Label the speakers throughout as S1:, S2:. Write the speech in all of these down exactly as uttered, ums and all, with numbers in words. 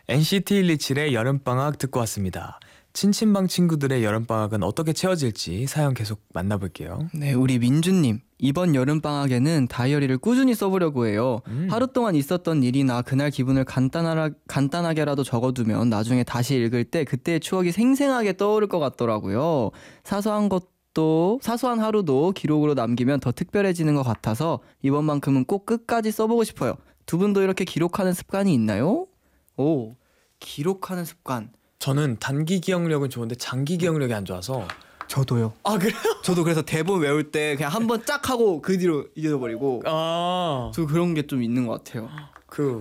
S1: 엔시티 일이칠의 여름방학 듣고 왔습니다. 친친방 친구들의 여름방학은 어떻게 채워질지 사연 계속 만나볼게요.
S2: 네, 우리 민주님. 이번 여름방학에는 다이어리를 꾸준히 써보려고 해요.
S1: 음.
S2: 하루 동안 있었던 일이나 그날 기분을 간단하라, 간단하게라도 적어두면 나중에 다시 읽을 때 그때의 추억이 생생하게 떠오를 것 같더라고요. 사소한 것도 사소한 하루도 기록으로 남기면 더 특별해지는 것 같아서 이번만큼은 꼭 끝까지 써보고 싶어요. 두 분도 이렇게 기록하는 습관이 있나요? 오, 기록하는 습관.
S1: 저는 단기 기억력은 좋은데 장기 기억력이 안 좋아서.
S2: 저도요.
S1: 아 그래요?
S2: 저도 그래서 대본 외울 때 그냥 한번 쫙 하고 그 뒤로 잊어버리고.
S1: 아,
S2: 저 그런 게 좀 있는 것 같아요.
S1: 그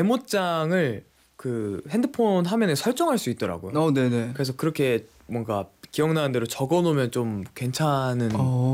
S1: 메모장을 그 핸드폰 화면에 설정할 수 있더라고요.
S2: 어, 네네.
S1: 그래서 그렇게 뭔가 기억나는 대로 적어놓으면 좀 괜찮은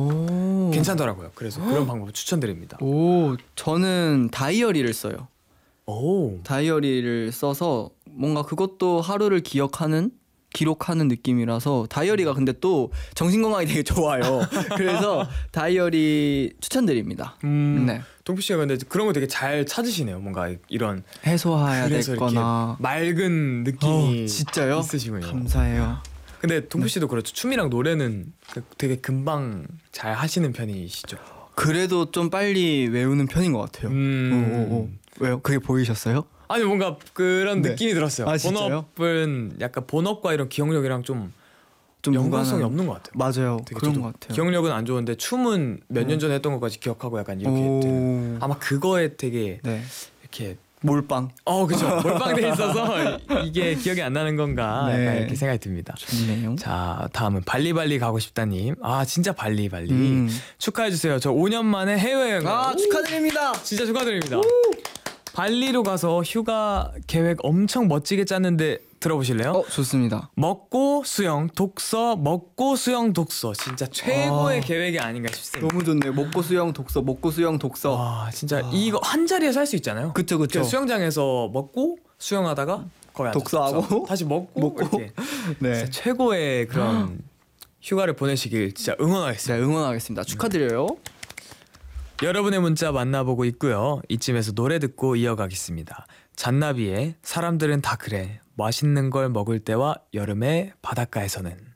S2: 오.
S1: 괜찮더라고요. 그래서 그런 방법 추천드립니다.
S2: 오, 저는 다이어리를 써요.
S1: 오,
S2: 다이어리를 써서 뭔가 그것도 하루를 기억하는 기록하는 느낌이라서 다이어리가 근데 또 정신건강에 되게 좋아요. 그래서 다이어리 추천드립니다.
S1: 음,
S2: 네.
S1: 동표 씨가 근데 그런 거 되게 잘 찾으시네요. 뭔가 이런
S2: 해소해야
S1: 그래서
S2: 됐거나.
S1: 이렇게 맑은 느낌이
S2: 어, 진짜요?
S1: 있으시군요.
S2: 감사해요.
S1: 근데 동표 씨도 그렇죠. 춤이랑 노래는 되게 금방 잘 하시는 편이시죠.
S2: 그래도 좀 빨리 외우는 편인 것 같아요.
S1: 음.
S2: 오, 오, 오. 왜요? 그게 보이셨어요?
S1: 아니 뭔가 그런
S2: 네.
S1: 느낌이 들었어요.
S2: 아, 진짜요?
S1: 본업은 약간 본업과 이런 기억력이랑 좀,
S2: 좀
S1: 연관성이
S2: 무관한-
S1: 없는 것 같아요.
S2: 맞아요.
S1: 되게
S2: 그런
S1: 저도
S2: 것 같아요.
S1: 기억력은 안 좋은데 춤은 몇 년
S2: 음.
S1: 전에 했던 것까지 기억하고 약간 이렇게
S2: 오.
S1: 되는. 아마 그거에 되게
S2: 네.
S1: 이렇게
S2: 몰빵.
S1: 어 그죠 몰빵돼 있어서 이게 기억이 안 나는 건가
S2: 네.
S1: 약간 이렇게 생각이 듭니다.
S2: 좋네요.
S1: 자 다음은 발리발리 가고 싶다님. 아 진짜 발리발리
S2: 음.
S1: 축하해 주세요. 저 오 년 만에 해외여행.
S2: 아,
S1: 오,
S2: 축하드립니다.
S1: 진짜 축하드립니다. 발리로 가서 휴가 계획 엄청 멋지게 짰는데 들어보실래요?
S2: 어, 좋습니다.
S1: 먹고 수영 독서 먹고 수영 독서 진짜 최고의
S2: 아.
S1: 계획이 아닌가 싶습니다.
S2: 너무 좋네요. 먹고 수영 독서, 먹고 수영 독서.
S1: 와 진짜
S2: 아.
S1: 이거 한 자리에서 할 수 있잖아요.
S2: 그쵸, 그쵸.
S1: 그 수영장에서 먹고 수영하다가 거기 앉아서
S2: 독서하고,
S1: 독서. 다시 먹고,
S2: 먹고.
S1: 이렇게
S2: 네.
S1: 진짜 최고의 그런 휴가를 보내시길 진짜 응원하겠습니다.
S2: 네, 응원하겠습니다. 축하드려요.
S1: 여러분의 문자 만나보고 있고요. 이쯤에서 노래 듣고 이어가겠습니다. 잔나비의 사람들은 다 그래 맛있는 걸 먹을 때와 여름의 바닷가에서는.